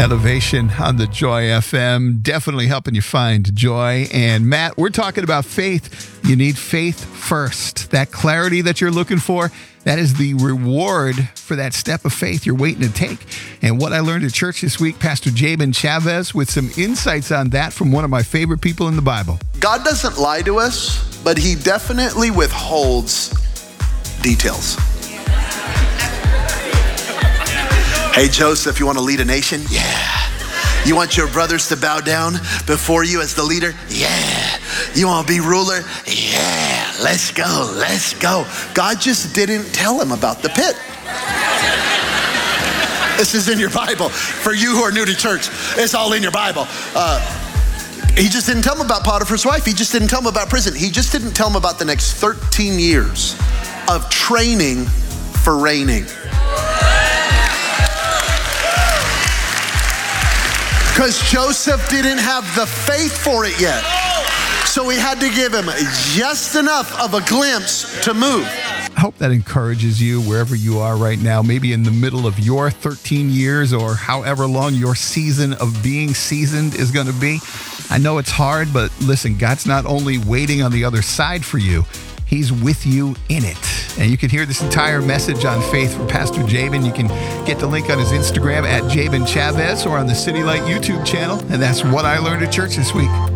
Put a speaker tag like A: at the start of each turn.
A: Elevation on the Joy FM, definitely helping you find joy. And Matt, we're talking about faith. You need faith first. That clarity that you're looking for, that is the reward for that step of faith you're waiting to take. And what I learned at church this week, Pastor Jabin Chavez with some insights on that from one of my favorite people in the Bible.
B: God doesn't lie to us, but he definitely withholds details. Hey, Joseph, you want to lead a nation? Yeah. You want your brothers to bow down before you as the leader? Yeah. You want to be ruler? Yeah. Let's go. Let's go. God just didn't tell him about the pit. This is in your Bible. For you who are new to church, it's all in your Bible. He just didn't tell him about Potiphar's wife. He just didn't tell him about prison. He just didn't tell him about the next 13 years of training for reigning. Because Joseph didn't have the faith for it yet. So he had to give him just enough of a glimpse to move.
A: I hope that encourages you wherever you are right now, maybe in the middle of your 13 years or however long your season of being seasoned is going to be. I know it's hard, but listen, God's not only waiting on the other side for you, he's with you in it. And you can hear this entire message on faith from Pastor Jabin. You can get the link on his Instagram at Jabin Chavez or on the City Light YouTube channel. And that's what I learned at church this week.